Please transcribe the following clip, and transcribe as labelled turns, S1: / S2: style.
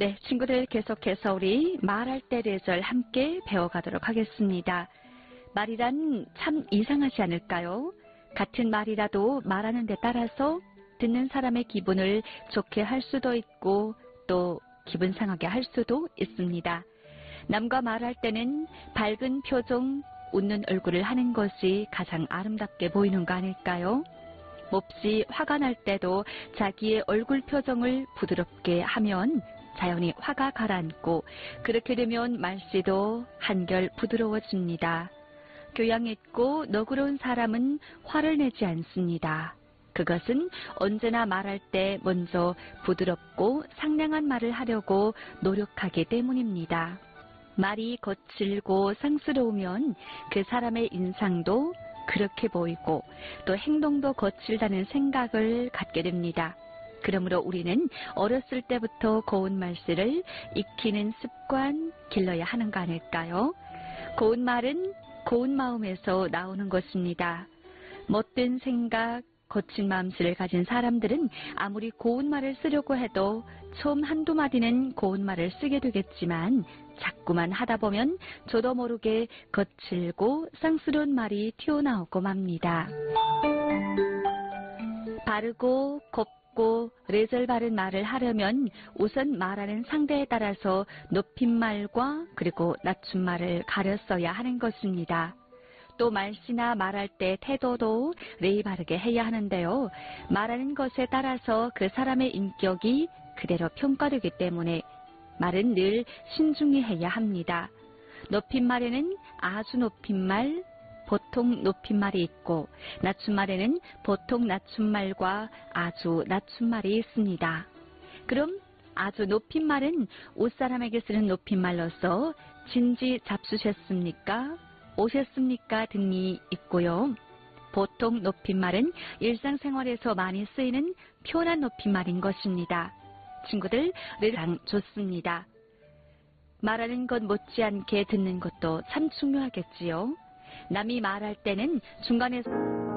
S1: 네, 친구들 계속해서 우리 말할 때 레절 함께 배워가도록 하겠습니다. 말이란 참 이상하지 않을까요? 같은 말이라도 말하는 데 따라서 듣는 사람의 기분을 좋게 할 수도 있고 또 기분 상하게 할 수도 있습니다. 남과 말할 때는 밝은 표정, 웃는 얼굴을 하는 것이 가장 아름답게 보이는 거 아닐까요? 몹시 화가 날 때도 자기의 얼굴 표정을 부드럽게 하면 자연히 화가 가라앉고 그렇게 되면 말씨도 한결 부드러워집니다. 교양 있고 너그러운 사람은 화를 내지 않습니다. 그것은 언제나 말할 때 먼저 부드럽고 상냥한 말을 하려고 노력하기 때문입니다. 말이 거칠고 상스러우면 그 사람의 인상도 그렇게 보이고 또 행동도 거칠다는 생각을 갖게 됩니다. 그러므로 우리는 어렸을 때부터 고운 말씨를 익히는 습관 길러야 하는 거 아닐까요? 고운 말은 고운 마음에서 나오는 것입니다. 못된 생각, 거친 마음씨를 가진 사람들은 아무리 고운 말을 쓰려고 해도 처음 한두 마디는 고운 말을 쓰게 되겠지만 자꾸만 하다 보면 저도 모르게 거칠고 쌍스러운 말이 튀어나오고 맙니다. 바르고 곱고 레절 바른 말을 하려면 우선 말하는 상대에 따라서 높임말과 그리고 낮춤말을 가려 써야 하는 것입니다. 또 말씨나 말할 때 태도도 예의 바르게 해야 하는데요. 말하는 것에 따라서 그 사람의 인격이 그대로 평가되기 때문에 말은 늘 신중히 해야 합니다. 높임말에는 아주 높임말, 보통 높임말이 있고 낮춤말에는 보통 낮춤말과 아주 낮춤말이 있습니다. 그럼 아주 높임말은 옷사람에게 쓰는 높임말로서 진지 잡수셨습니까? 오셨습니까? 등이 있고요. 보통 높임말은 일상생활에서 많이 쓰이는 편한 높임말인 것입니다. 친구들, 늘 좋습니다. 말하는 것 못지않게 듣는 것도 참 중요하겠지요. 남이 말할 때는 중간에서